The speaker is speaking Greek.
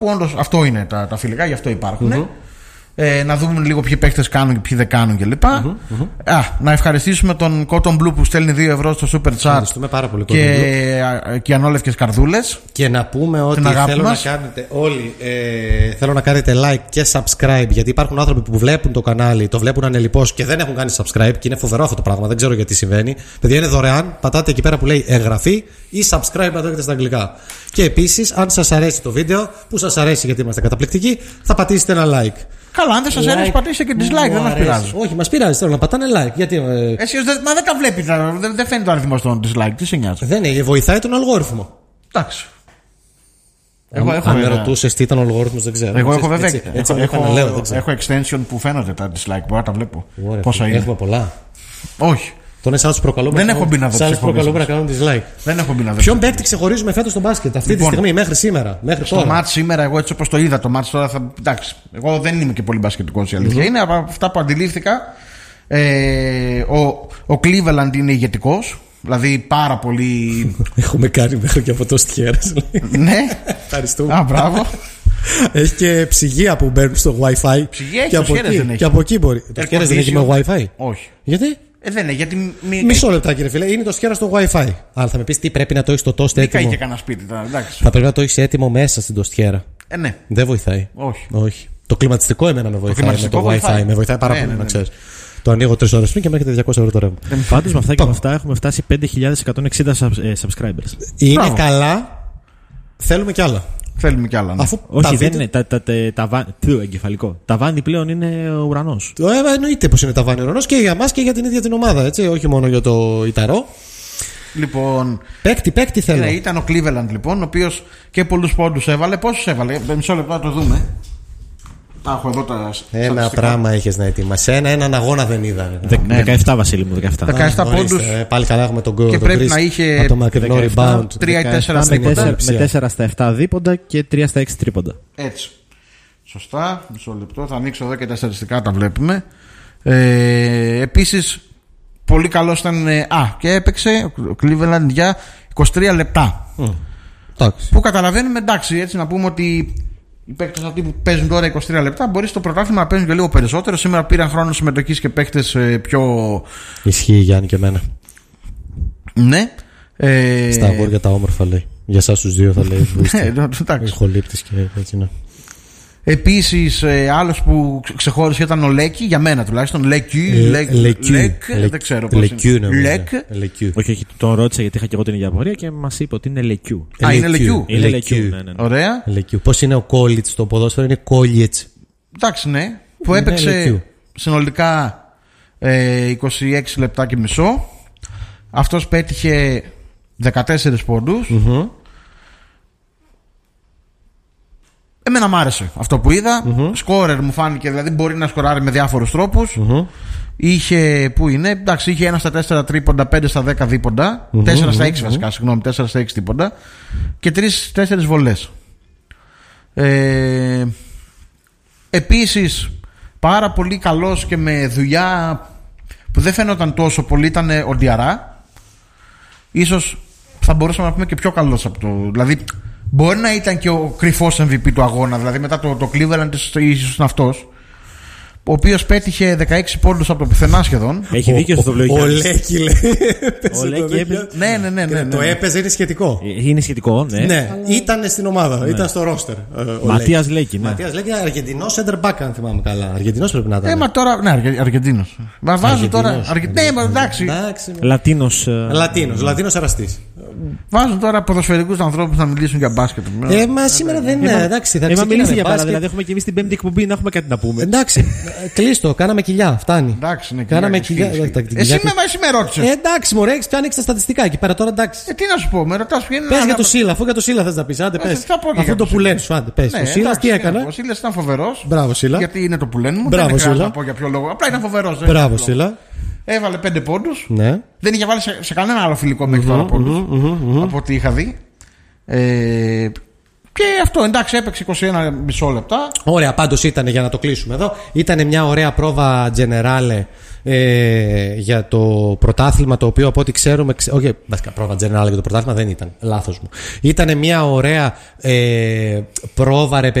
Όντως αυτό είναι τα φιλικά, γι' αυτό υπάρχουν. Να δούμε λίγο ποιοι παίκτες κάνουν και ποιοι δεν κάνουν κλπ. Να ευχαριστήσουμε τον Cotton Blue που στέλνει 2 ευρώ στο Super Chat. Ευχαριστούμε πάρα πολύ, και ανόλευκες καρδούλες. Και να πούμε ότι θέλω να κάνετε όλοι θέλω να κάνετε like και subscribe, γιατί υπάρχουν άνθρωποι που βλέπουν το κανάλι, το βλέπουν ανελιπώς και δεν έχουν κάνει subscribe, και είναι φοβερό αυτό το πράγμα, δεν ξέρω γιατί συμβαίνει. Παιδιά, είναι δωρεάν, πατάτε εκεί πέρα που λέει εγγραφή ή subscribe να το έχετε στα αγγλικά. Και επίσης, αν σας αρέσει το βίντεο, που σας αρέσει γιατί είμαστε καταπληκτικοί, θα πατήσετε ένα like. Καλά, αν δεν σας αρέσει, πατήστε και dislike, δεν μας πειράζει. Όχι, μας πειράζει, θέλω να πατάνε like. Γιατί, εσύ μα δεν τα βλέπει, δεν φαίνεται ο αριθμός των dislike, τι σε νοιάζει. Δεν είναι, βοηθάει τον αλγόριθμο. Εντάξει. Αν με ρωτούσες τι ήταν ο αλγόριθμος, δεν ξέρω. Εγώ έχω βέβαια. Έχω extension που φαίνονται τα dislike, μπορώ να τα βλέπω. Πόσα είναι. Έχουμε πολλά. Όχι. Τον εσάς τους προκαλούμε. Δεν έχω μπει να δω. Σας προκαλούμε να κάνουν dislike. Δεν έχω μπει να δω. Ποιον παίκτη ξεχωρίζουμε φέτος στο μπάσκετ αυτή τη στιγμή, μέχρι σήμερα? Στο μάτς σήμερα, εγώ έτσι όπως το είδα το μάτς τώρα θα. Εντάξει. Εγώ δεν είμαι και πολύ μπασκετικός, η αλήθεια είναι. Από αυτά που αντιλήφθηκα, ο Cleveland είναι ηγετικός. Δηλαδή πάρα πολύ. Έχουμε κάνει μέχρι και από το στιέρες. Ναι. Ευχαριστούμε. Α, μπράβο. Έχει και ψυγεία που μπαίνουν στο WiFi. Ψυγεία έχει, το στιέρες δεν έχει. Και από εκεί μπορεί. Το στιέρες δεν έχει με WiFi. Όχι. Γιατί? Δεν είναι, γιατί. Μισό λεπτά, κύριε φίλε. Είναι το στιέρα στο WiFi. Αλλά θα με πεις τι πρέπει να το έχει στο toast έτοιμο. Δεν και κανένα σπίτι τώρα, εντάξει. Θα πρέπει να το έχει έτοιμο μέσα στην τοστιέρα. Ναι. Δεν βοηθάει. Όχι. Το κλιματιστικό εμένα με βοηθάει. Με το WiFi με βοηθάει πάρα πολύ, να ξέρεις. Το ανοίγω 3 ώρες πριν και με έρχεται 200 ευρώ το ρεύμα. Πάντως με αυτά και με αυτά έχουμε φτάσει 5.160 subscribers. Είναι καλά. Θέλουμε κι άλλα. Θέλουμε κι άλλα. Ναι. Όχι, δεν είναι. Εγκεφαλικό. Τα βάνη πλέον είναι ο ουρανός. Εννοείται πως είναι τα βάνη ο ουρανός και για μας και για την ίδια την ομάδα. Έτσι, όχι μόνο για το Ιταρό. Λοιπόν. Παίκτη θέλω. Ήταν ο Cleveland λοιπόν, ο οποίος και πολλούς πόντους έβαλε. Πόσους έβαλε? Μισό λεπτό να το δούμε. Τα έχω εδώ τα. Ένα πράγμα έχεις να ετοιμάσει. Έναν αγώνα δεν είδα. 17, Βασίλη μου, 17 πόντους. Πάλι καλά έχουμε τον και πρέπει να είχε το μακρινό rebound. 3 ή 4 τρίποντα. Με 4 στα 7 δίποντα και 3 στα 6 τρίποντα. Έτσι. Σωστά. Μισό λεπτό. Θα ανοίξω εδώ και τα στατιστικά, τα βλέπουμε. Επίσης, πολύ καλός ήταν. Και έπαιξε ο Cleveland για 23 λεπτά. Που καταλαβαίνουμε, εντάξει, έτσι να πούμε ότι. Οι παίκτες αυτοί που παίζουν τώρα 23 λεπτά μπορεί στο πρωτάθλημα να παίζουν και λίγο περισσότερο. Σήμερα πήραν χρόνο συμμετοχής και παίκτες πιο. Ισχύει, Γιάννη, και εμένα. Ναι. Στα αγόρια τα όμορφα λέει. Για εσάς τους δύο θα λέει. Ηχολήπτης και έτσι, ναι. Επίσης, άλλος που ξεχώρισε ήταν ο Λέκη, για μένα τουλάχιστον. Λέκ, δεν ξέρω πώς είναι. Λεκιού. Όχι, τον ρώτησα γιατί είχα και εγώ την ίδια απορία και μας είπε ότι είναι Λεκιού. Είναι Λεκιού. Είναι Λεκιού. Ωραία. Πώς είναι ο Κόλιτς στο ποδόσφαιρο? Είναι Κόλιτς. Εντάξει, ναι. Που έπαιξε συνολικά 26 λεπτά και μισό. Αυτός πέτυχε 14 πόντους. Εμένα μ' άρεσε αυτό που είδα. Σκόρερ μου φάνηκε, δηλαδή μπορεί να σκοράρει με διάφορους τρόπους. Είχε, πού είναι, εντάξει, είχε 1 στα 4 τρίποντα, 5 στα 10 δίποντα, 4 στα 6 βασικά, συγγνώμη, 4 στα 6 τρίποντα και 3-4 βολές. Επίσης, πάρα πολύ καλός και με δουλειά που δεν φαίνονταν τόσο πολύ ήταν ο Διαρά. Ίσως θα μπορούσαμε να πούμε και πιο καλός από το. Δηλαδή, μπορεί να ήταν και ο κρυφός MVP του αγώνα, δηλαδή μετά το Cleveland ίσως είναι αυτός, ο οποίος πέτυχε 16 πόντους από το πουθενά σχεδόν. Έχει δίκιο στο βλόγιο. Ο Λέκη λέει. Ο Λέκη έπαιζε. Ναι. Το έπαιζε, είναι σχετικό. Είναι σχετικό, ναι. Ναι, ήταν στην ομάδα, ήταν στο ρόστερ. Ματίας Λέκη. Ματίας Λέκη, Αργεντινός center back, αν θυμάμαι καλά. Αργεντινός πρέπει να ήταν. Μα τώρα, ναι, Αργεντίνος. Μα βάζουν τώρα. Ναι, εντάξει. Λατίνος εραστής. Βάζουν τώρα ποδοσφαιρικούς ανθρώπους να μιλήσουν για μπάσκετ. Μα σήμερα δεν είναι. Εντάξει, θα μιλήσει για μπάσκετ. Δηλαδή, έχουμε και εμείς την πέμπτη εκπομπή να έχουμε κάτι να πούμε. Εντάξει, κλείστο, κάναμε κοιλιά, φτάνει. Εντάξει, ναι, κάναμε κοιλιά. Εσύ με ρώτησες. Εντάξει, μωρέ, έχεις πιάνει τα στατιστικά εκεί πέρα τώρα, εντάξει. Τι να σου πω, με ρωτάς ποιο είναι. Πες για το Σίλα, αφού για το Σίλα θες να πεις, άντε πες. Αφού το που λένε σου, άντε πες. Ο Σίλας τι έκανε? Ο Σίλας ήταν φοβερός. Μπράβο, Σίλα. Γιατί είναι το που λένε μου. Μπράβο, Σίλα. Δεν να πω για ποιο λόγο. Απλά ήταν φοβερός. Μπράβο, Σίλα. Έβαλε 5 πόντους. Ναι. Δεν είχε βάλει σε κανένα άλλο φιλικό μέχρι τώρα πόντους από ό,τι είχα δει. Και Και αυτό, εντάξει, έπαιξε 21 μισό λεπτά. Ωραία, πάντως ήταν, για να το κλείσουμε εδώ, ήταν μια ωραία πρόβα Generale για το πρωτάθλημα, το οποίο από ό,τι ξέρουμε. Όχι, βασικά πρόβα Generale για το πρωτάθλημα δεν ήταν. Λάθος μου. Ήταν μια ωραία πρόβα, ρε